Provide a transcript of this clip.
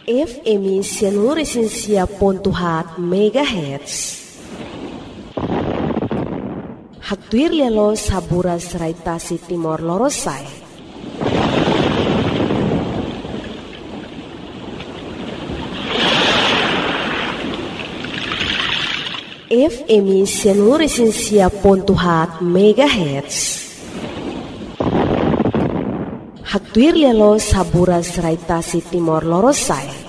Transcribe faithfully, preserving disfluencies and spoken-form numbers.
F M Sianuresinsia Pontuhat Megahertz. Hatuir lelo saburas raitasi Timor Lorosai. F M Sianuresinsia Pontuhat Megahertz. Hatuir lelo saburas raitasi Timor Lorosai.